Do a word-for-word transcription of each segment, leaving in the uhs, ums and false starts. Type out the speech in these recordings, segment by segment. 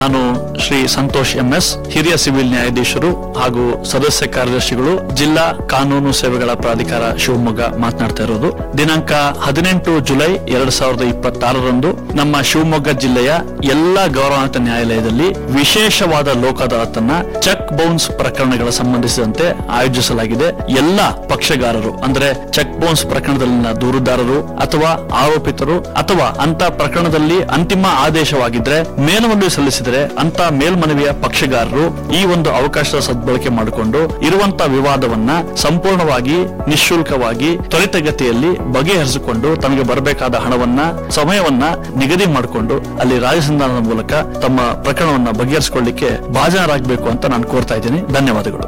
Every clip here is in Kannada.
ನಾನು ಶ್ರೀ ಸಂತೋಷ್ ಎಂಎಸ್, ಹಿರಿಯ ಸಿವಿಲ್ ನ್ಯಾಯಾಧೀಶರು ಹಾಗೂ ಸದಸ್ಯ ಕಾರ್ಯದರ್ಶಿಗಳು, ಜಿಲ್ಲಾ ಕಾನೂನು ಸೇವೆಗಳ ಪ್ರಾಧಿಕಾರ ಶಿವಮೊಗ್ಗ ಮಾತನಾಡ್ತಾ ಇರೋದು. ದಿನಾಂಕ ಹದಿನೆಂಟು ಜುಲೈ ಎರಡ್ ಸಾವಿರದ ಇಪ್ಪತ್ತಾರರಂದು ನಮ್ಮ ಶಿವಮೊಗ್ಗ ಜಿಲ್ಲೆಯ ಎಲ್ಲಾ ಗೌರವಾನ್ವಿತ ನ್ಯಾಯಾಲಯದಲ್ಲಿ ವಿಶೇಷವಾದ ಲೋಕ ಅದಾಲತನ್ನ ಚೆಕ್ ಬೌನ್ಸ್ ಪ್ರಕರಣಗಳ ಸಂಬಂಧಿಸಿದಂತೆ ಆಯೋಜಿಸಲಾಗಿದೆ. ಎಲ್ಲಾ ಪಕ್ಷಗಾರರು ಅಂದ್ರೆ ಚೆಕ್ ಬೌನ್ಸ್ ಪ್ರಕರಣದಲ್ಲಿನ ದೂರುದಾರರು ಅಥವಾ ಆರೋಪಿತರು ಅಥವಾ ಅಂತ ಪ್ರಕರಣದಲ್ಲಿ ಅಂತಿಮ ಆದೇಶವಾಗಿದ್ರೆ ಮೇಲ್ಮನವಿ ಸಲ್ಲಿಸಿದರೆ ಅಂತ ಮೇಲ್ಮನವಿಯ ಪಕ್ಷಗಾರರು ಈ ಒಂದು ಅವಕಾಶದ ಸದ್ಬಳಕೆ ಮಾಡಿಕೊಂಡು ಇರುವಂತಹ ವಿವಾದವನ್ನ ಸಂಪೂರ್ಣವಾಗಿ ನಿಶುಲ್ಕವಾಗಿ ತ್ವರಿತಗತಿಯಲ್ಲಿ ಬಗೆಹರಿಸಿಕೊಂಡು ತಮಗೆ ಬರಬೇಕಾದ ಹಣವನ್ನ ಸಮಯವನ್ನ ನಿಗದಿ ಮಾಡಿಕೊಂಡು ಅಲ್ಲಿ ರಾಜಸಂಧಾನದ ಮೂಲಕ ತಮ್ಮ ಪ್ರಕರಣವನ್ನ ಬಗೆಹರಿಸಿಕೊಳ್ಳಿಕ್ಕೆ ಭಾಜನರಾಗಬೇಕು ಅಂತ ನಾನು ಕೋರ್ತಾ ಇದ್ದೀನಿ. ಧನ್ಯವಾದಗಳು.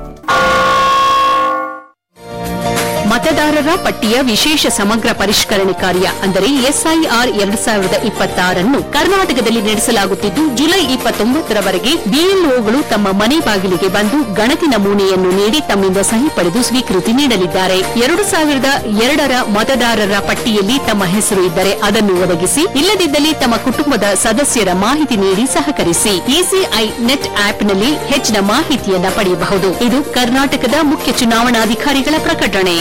ಮತದಾರರ ಪಟ್ಟಿಯ ವಿಶೇಷ ಸಮಗ್ರ ಪರಿಷ್ಕರಣೆ ಕಾರ್ಯ ಅಂದರೆ ಎಸ್ಐಆರ್ ಎರಡು ಸಾವಿರದ ಇಪ್ಪತ್ತಾರನ್ನು ಕರ್ನಾಟಕದಲ್ಲಿ ನಡೆಸಲಾಗುತ್ತಿದ್ದು, ಜುಲೈ ಇಪ್ಪತ್ತೊಂಬತ್ತರವರೆಗೆ ಬಿಎಲ್ಒಗಳು ತಮ್ಮ ಮನೆ ಬಾಗಿಲಿಗೆ ಬಂದು ಗಣತಿ ನಮೂನೆಯನ್ನು ನೀಡಿ ತಮ್ಮಿಂದ ಸಹಿ ಪಡೆದು ಸ್ವೀಕೃತಿ ನೀಡಲಿದ್ದಾರೆ. ಎರಡು ಸಾವಿರದ ಎರಡರ ಮತದಾರರ ಪಟ್ಟಿಯಲ್ಲಿ ತಮ್ಮ ಹೆಸರು ಇದ್ದರೆ ಅದನ್ನು ಒದಗಿಸಿ, ಇಲ್ಲದಿದ್ದಲ್ಲಿ ತಮ್ಮ ಕುಟುಂಬದ ಸದಸ್ಯರ ಮಾಹಿತಿ ನೀಡಿ ಸಹಕರಿಸಿ. ಇಸಿಐ ನೆಟ್ ಆಪ್ನಲ್ಲಿ ಹೆಚ್ಚಿನ ಮಾಹಿತಿಯನ್ನ ಪಡೆಯಬಹುದು. ಇದು ಕರ್ನಾಟಕದ ಮುಖ್ಯ ಚುನಾವಣಾಧಿಕಾರಿಗಳ ಪ್ರಕಟಣೆ.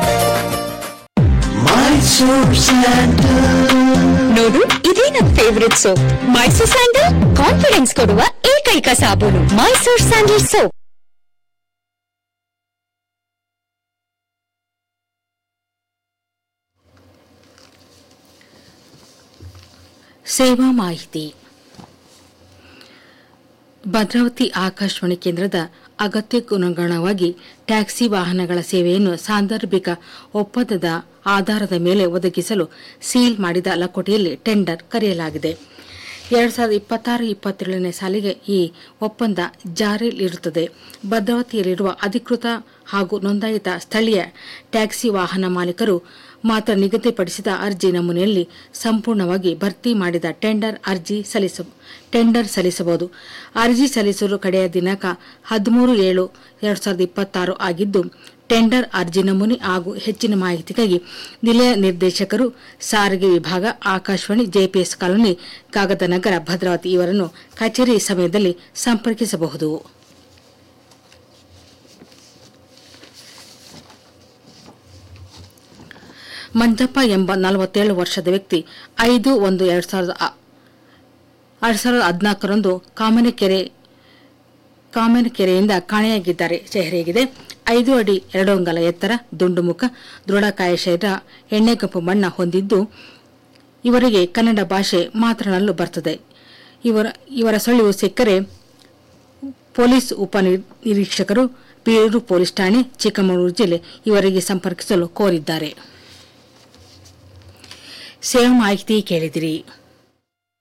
ನೋಡು, ಇದೇ ನನ್ favourite soap. Mysore sandal confidence ಕೊಡುವ ಏಕೈಕ ಸಾಬೂನು. Mysore sandal soap. ಸೇವಾ ಮಾಹಿತಿ. ಭದ್ರಾವತಿ ಆಕಾಶವಾಣಿ ಕೇಂದ್ರದ ಅಗತ್ಯಕ್ಕನುಗುಣವಾಗಿ ಟ್ಯಾಕ್ಸಿ ವಾಹನಗಳ ಸೇವೆಯನ್ನು ಸಾಂದರ್ಭಿಕ ಒಪ್ಪಂದದ ಆಧಾರದ ಮೇಲೆ ಒದಗಿಸಲು ಸೀಲ್ ಮಾಡಿದ ಲಕೋಟೆಯಲ್ಲಿ ಟೆಂಡರ್ ಕರೆಯಲಾಗಿದೆ. ಎರಡು ಸಾವಿರದ ಇಪ್ಪತ್ತಾರು ಇಪ್ಪತ್ತೇಳನೇ ಸಾಲಿಗೆ ಈ ಒಪ್ಪಂದ ಜಾರಿಯಲ್ಲಿರುತ್ತದೆ. ಭದ್ರಾವತಿಯಲ್ಲಿರುವ ಅಧಿಕೃತ ಹಾಗೂ ನೋಂದಾಯಿತ ಸ್ಥಳೀಯ ಟ್ಯಾಕ್ಸಿ ವಾಹನ ಮಾಲೀಕರು ಮಾತ್ರ ನಿಗದಿಪಡಿಸಿದ ಅರ್ಜಿ ನಮೂನೆಯಲ್ಲಿ ಸಂಪೂರ್ಣವಾಗಿ ಭರ್ತಿ ಮಾಡಿದ ಟೆಂಡರ್ ಅರ್ಜಿ ಸಲ್ಲಿಸ ಟೆಂಡರ್ ಸಲ್ಲಿಸಬಹುದು. ಅರ್ಜಿ ಸಲ್ಲಿಸಲು ಕಡೆಯ ದಿನಾಂಕ ಹದಿಮೂರು ಏಳು ಎರಡು ಸಾವಿರದ ಇಪ್ಪತ್ತಾರು ಆಗಿದ್ದು, ಟೆಂಡರ್ ಅರ್ಜಿ ನಮೂನೆ ಹಾಗೂ ಹೆಚ್ಚಿನ ಮಾಹಿತಿಗಾಗಿ ನಿಲಯ ನಿರ್ದೇಶಕರು, ಸಾರಿಗೆ ವಿಭಾಗ, ಆಕಾಶವಾಣಿ, ಜೆಪಿಎಸ್ ಕಾಲೋನಿ, ಕಾಗದನಗರ, ಭದ್ರಾವತಿ ಇವರನ್ನು ಕಚೇರಿ ಸಮಯದಲ್ಲಿ ಸಂಪರ್ಕಿಸಬಹುದು. ಮಂಜಪ್ಪ ಎಂಬ ನಲವತ್ತೇಳು ವರ್ಷದ ವ್ಯಕ್ತಿ ಐದು ಒಂದು ಎರಡು ಸಾವಿರದ ಎರಡು ಸಾವಿರದ ಹದಿನಾಲ್ಕರಂದು ಕಾಮನಕೆರೆ ಕಾಮನಕೆರೆಯಿಂದ ಕಾಣೆಯಾಗಿದ್ದಾರೆ. ಚೆಹರೆಯಾಗಿದೆ. ಐದು ಅಡಿ ಎರಡು ಅಂಗಲ ಎತ್ತರ, ದುಂಡು ಮುಖ, ದೃಢಕಾಯ ಶರೀರ, ಎಣ್ಣೆಗಂಪು ಬಣ್ಣ ಹೊಂದಿದ್ದು ಇವರಿಗೆ ಕನ್ನಡ ಭಾಷೆ ಮಾತನಾಡಲು ಬರ್ತದೆ. ಇವರ ಇವರ ಸುಳಿವು ಸಿಕ್ಕರೆ ಪೊಲೀಸ್ ಉಪನಿರೀಕ್ಷಕರು, ಬೀರೂರು ಪೊಲೀಸ್ ಠಾಣೆ, ಚಿಕ್ಕಮಗಳೂರು ಜಿಲ್ಲೆ ಇವರಿಗೆ ಸಂಪರ್ಕಿಸಲು ಕೋರಿದ್ದಾರೆ. ಸೇವಾ ಮಾಹಿತಿ ಕೇಳಿದಿರಿ.